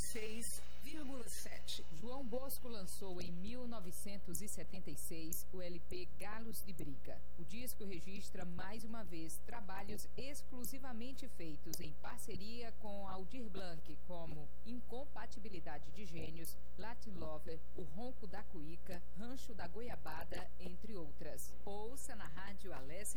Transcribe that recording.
106,7. João Bosco lançou em 1976 o LP Galos de Briga. O disco registra mais uma vez trabalhos exclusivamente feitos em parceria com Aldir Blanc, como Incompatibilidade de Gênios, Latin Lover, O Ronco da Cuíca, Rancho da Goiabada, entre outras. Ouça na Rádio Alessia